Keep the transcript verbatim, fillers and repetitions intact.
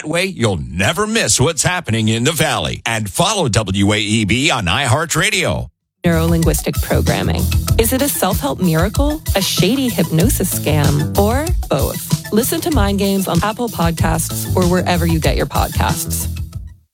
That way, you'll never miss what's happening in the Valley. And follow W A E B on iHeartRadio. Neurolinguistic programming. Is it a self-help miracle, a shady hypnosis scam, or both? Listen to Mind Games on Apple Podcasts or wherever you get your podcasts.